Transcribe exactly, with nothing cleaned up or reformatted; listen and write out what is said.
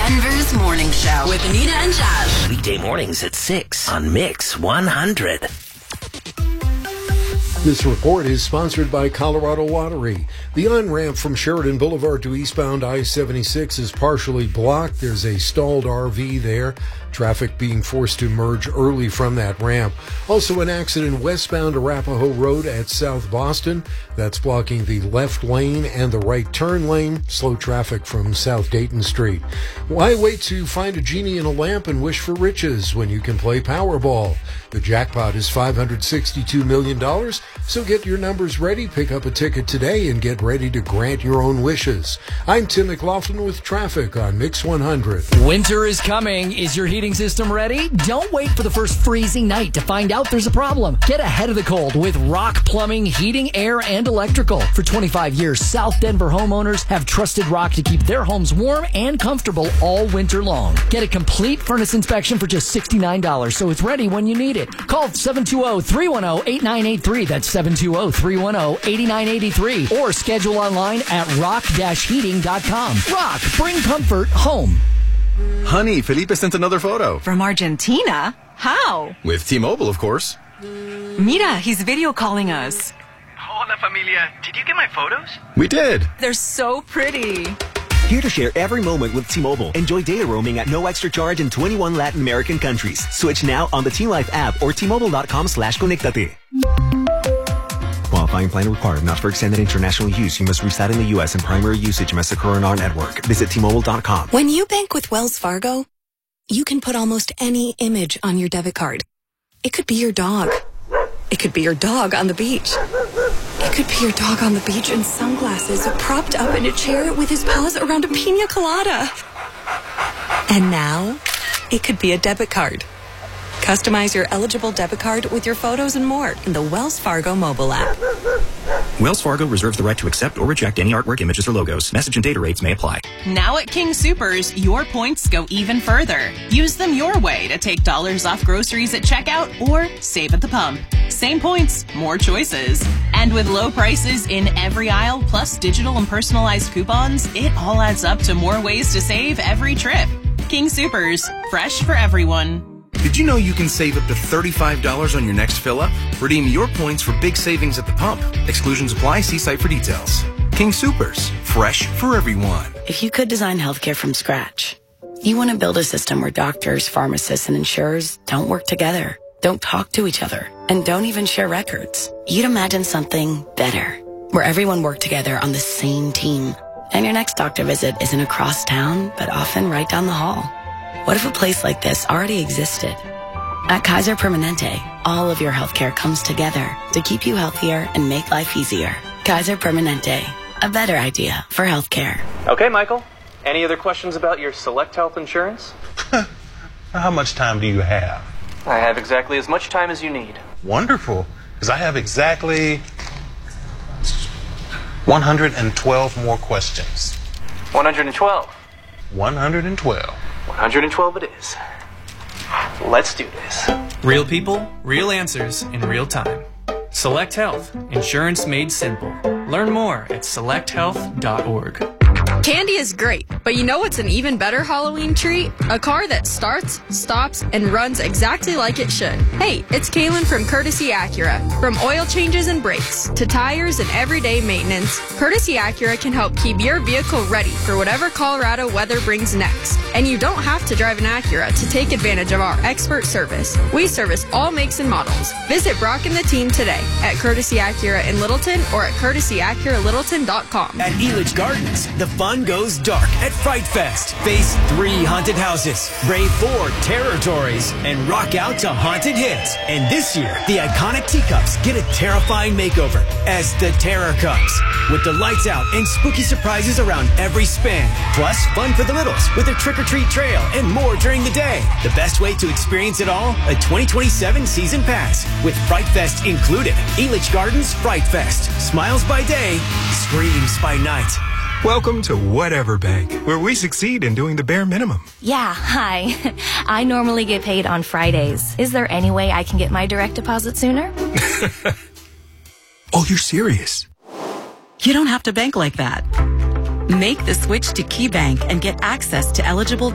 Denver's Morning Show with Anita and Josh. Weekday mornings at six on Mix one hundred. This report is sponsored by Colorado Watery. The on-ramp from Sheridan Boulevard to eastbound I seventy-six is partially blocked. There's a stalled R V there. Traffic being forced to merge early from that ramp. Also an accident westbound Arapahoe Road at South Boston. That's blocking the left lane and the right turn lane. Slow traffic from South Dayton Street. Why wait to find a genie in a lamp and wish for riches when you can play Powerball? The jackpot is five hundred sixty-two million dollars. So get your numbers ready, pick up a ticket today, and get ready to grant your own wishes. I'm Tim McLaughlin with traffic on Mix one hundred. Winter is coming. Is your heating system ready? Don't wait for the first freezing night to find out there's a problem. Get ahead of the cold with Rock Plumbing, Heating, Air, and Electrical. For twenty-five years, South Denver homeowners have trusted Rock to keep their homes warm and comfortable all winter long. Get a complete furnace inspection for just sixty-nine dollars, so it's ready when you need it. Call seven two zero, three one zero, eight nine eight three. That's seven two zero, three one zero, eight nine eight three. Or schedule online at rock dash heating dot com. Rock, bring comfort home. Honey, Felipe sent another photo. From Argentina? How? With T-Mobile, of course. Mira, he's video calling us. Hola, familia. Did you get my photos? We did. They're so pretty. Here to share every moment with T-Mobile. Enjoy data roaming at no extra charge in twenty-one Latin American countries. Switch now on the T-Life app or T-Mobile.com slash conectate. Qualifying plan required. Not for extended international use. You must reside in the U S and primary usage must occur on our network. Visit T Mobile dot com. When you bank with Wells Fargo, you can put almost any image on your debit card. It could be your dog. It could be your dog on the beach. It could be your dog on the beach in sunglasses, propped up in a chair with his paws around a pina colada. And now, it could be a debit card. Customize your eligible debit card with your photos and more in the Wells Fargo mobile app. Wells Fargo reserves the right to accept or reject any artwork, images, or logos. Message and data rates may apply. Now at King Soopers, your points go even further. Use them your way to take dollars off groceries at checkout or save at the pump. Same points, more choices. And with low prices in every aisle, plus digital and personalized coupons, it all adds up to more ways to save every trip. King Soopers, fresh for everyone. Did you know you can save up to thirty-five dollars on your next fill-up? Redeem your points for big savings at the pump. Exclusions apply. See site for details. King Soopers. Fresh for everyone. If you could design healthcare from scratch, you want to build a system where doctors, pharmacists, and insurers don't work together, don't talk to each other, and don't even share records. You'd imagine something better, where everyone worked together on the same team. And your next doctor visit isn't across town, but often right down the hall. What if a place like this already existed? At Kaiser Permanente, all of your healthcare comes together to keep you healthier and make life easier. Kaiser Permanente, a better idea for healthcare. Okay, Michael. Any other questions about your Select Health insurance? How much time do you have? I have exactly as much time as you need. Wonderful, because I have exactly one hundred twelve more questions. one hundred twelve. one hundred twelve. one hundred twelve it is. Let's do this. Real people, real answers in real time. Select Health. Insurance made simple. Learn more at select health dot org. Candy is great, but you know what's an even better Halloween treat? A car that starts, stops, and runs exactly like it should. Hey, it's Kaylin from Courtesy Acura. From oil changes and brakes to tires and everyday maintenance, Courtesy Acura can help keep your vehicle ready for whatever Colorado weather brings next. And you don't have to drive an Acura to take advantage of our expert service. We service all makes and models. Visit Brock and the team today at Courtesy Acura in Littleton or at courtesy acura littleton dot com. At Elitch Gardens, the fun goes dark at Fright Fest. Face three haunted houses, brave four territories, and rock out to haunted hits. And this year, the iconic teacups get a terrifying makeover as the Terror comes. With the lights out and spooky surprises around every spin. Plus, fun for the littles with a trick-or-treat trail and more during the day. The best way to experience it all, a twenty twenty-seven season pass with Fright Fest included. Elitch Gardens Fright Fest. Smiles by day, screams by night. Welcome to Whatever Bank, where we succeed in doing the bare minimum. Yeah, hi. I normally get paid on Fridays. Is there any way I can get my direct deposit sooner? Oh, you're serious? You don't have to bank like that. Make the switch to KeyBank and get access to eligible